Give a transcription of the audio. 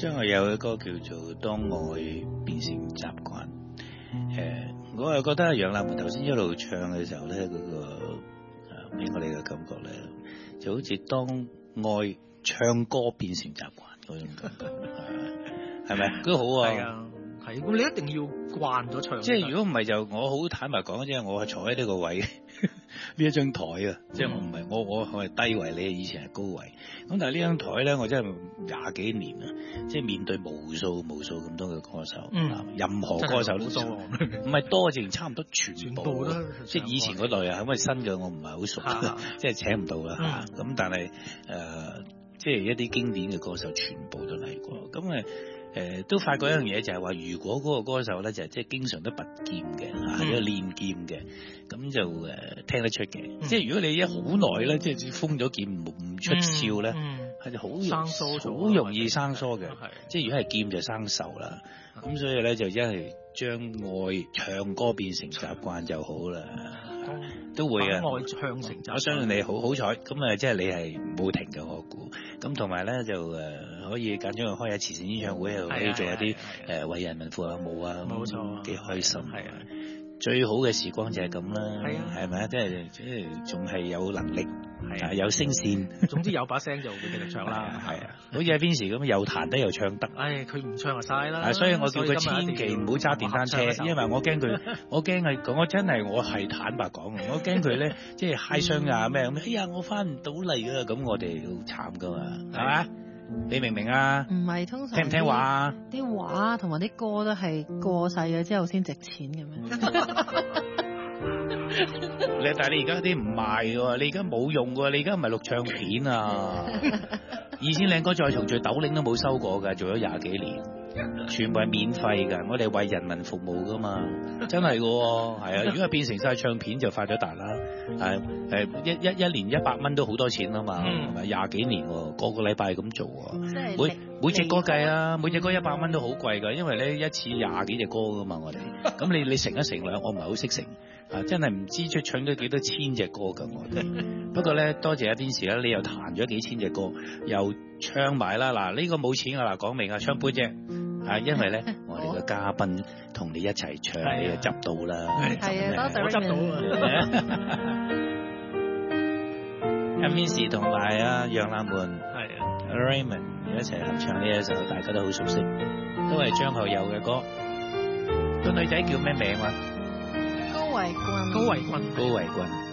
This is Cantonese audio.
張學友嘅歌叫做《當愛變成習慣》。我又覺得楊立門頭先一路唱嘅時候咧，嗰個俾我哋嘅感覺咧，就好似當愛唱歌變成習慣嗰種感覺，係咪？都好啊。 係啊，係。咁你一定要慣咗唱。 即係如果唔係就我好坦白講，即係我係坐喺呢個位呢一張台啊，即係我唔係我係低位，你以前係高位。咁但係呢張台咧，我真係廿幾年啊，即係面對無數咁多嘅歌手，任何歌手都唔係多，淨差唔多全部都，即係以前嗰代啊，因為新嘅我唔係好熟，即係請唔到啦嚇。咁但係即係一啲經典嘅歌手全部都嚟過，咁都發覺一樣嘢就係話，如果嗰個歌手咧就係即係經常都拔劍嘅嚇，一個練劍嘅，咁就聽得出嘅。即係如果你一好耐咧，即係封咗劍唔出鞘咧，係就好容易生疏嘅。即係如果係劍就生銹啦。咁所以咧就一係將愛唱歌變成習慣就好啦。都會啊！ 愛唱成習慣， 我相信你好彩，咁即係你係冇停嘅，我估。咁同埋咧就可以間中開下慈善演唱會，又可以做一啲為人民服務啊， 冇錯， 幾開心。 係啊， 最好嘅時光就係咁啦，係咪啊？即係仲係有能力，係有聲線， 總之有把聲就會繼續唱啦。係啊， 好似阿 Vincy 咁，又彈得又唱得。 佢唔唱就嘥啦。 所以我叫佢千祈唔好揸電單車，因為我驚佢，我真係我係坦白講，我驚佢咧，即係揩傷啊咩咁。哎呀，我翻唔到嚟啊！咁我哋好慘噶嘛，係嘛？你明唔明啊？ 唔係通常聽唔聽話啊？ 啲畫同埋啲歌都係過世咗之後先值錢嘅咩？ 但係你而家啲唔賣喎，你而家冇用喎，你而家唔係錄唱片啊！2000靚歌再重聚，斗零都冇收過㗎，做咗20幾年，全部係免費㗎，我哋為人民服務㗎嘛，真係㗎喎，係啊！如果係變成晒唱片就發咗達啦，一年100蚊都好多錢啊嘛，係咪20幾年喎，個個禮拜咁做喎，每隻歌計啊，每隻歌100蚊都好貴㗎，因為咧一次20幾隻歌㗎嘛，我哋，咁你乘一乘兩，我唔係好識乘。真係唔知唱咗幾多千隻歌㗎我哋，不過咧多謝阿 Vincy 啦，你又彈咗幾千隻歌，又唱埋啦，嗱呢個冇錢啊，嗱講明啊，唱杯啫，因為咧我哋嘅嘉賓同你一齊唱，你就執到啦， 係啊，多謝我執到啊， 阿 Vincy 同埋阿楊立門，阿 Raymond 一齊合唱呢一首大家都好熟悉，都係張學友嘅歌，個女仔叫咩名啊？ 高維君。 高維君。